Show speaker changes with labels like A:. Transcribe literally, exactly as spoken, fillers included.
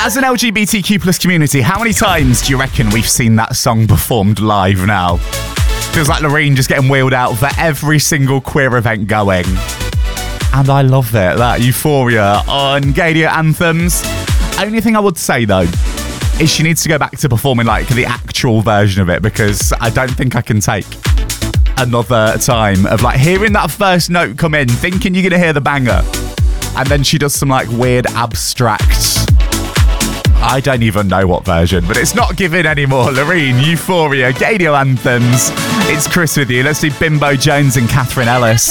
A: As an L G B T Q plus community, how many times do you reckon we've seen that song performed live now? Feels like Loreen just getting wheeled out for every single queer event going. And I love it, that Euphoria on Gaydar Anthems. Only thing I would say, though, is she needs to go back to performing like the actual version of it, because I don't think I can take another time of like hearing that first note come in, thinking you're going to hear the banger, and then she does some like weird abstract, I don't even know what version, but it's not giving anymore. Loreen, Euphoria, Gaydar Anthems. It's Chris with you. Let's do Bimbo Jones and Catherine Ellis.